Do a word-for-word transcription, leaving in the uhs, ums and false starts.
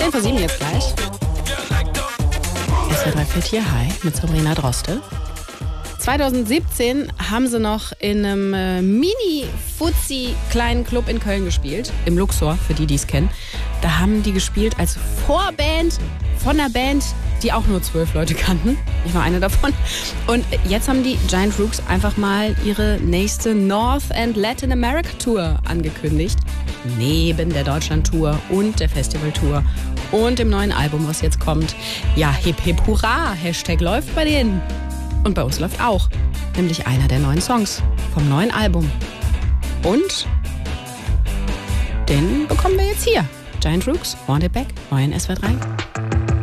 zehn vor sieben jetzt gleich. S W R drei Fit hier, hi, mit Sabrina Droste. zwanzig siebzehn haben sie noch in einem äh, Mini-Fuzzi-kleinen Club in Köln gespielt. Im Luxor, für die, die es kennen. Da haben die gespielt als Vorband von einer Band, die auch nur zwölf Leute kannten. Ich war eine davon. Und jetzt haben die Giant Rooks einfach mal ihre nächste North and Latin America Tour angekündigt. Neben der Deutschland-Tour und der Festival-Tour und dem neuen Album, was jetzt kommt. Ja, hip hip hurra, Hashtag läuft bei denen. Und bei uns läuft auch, nämlich einer der neuen Songs vom neuen Album. Und den bekommen wir jetzt hier. Giant Rooks, Want It Back, neuen S W R drei.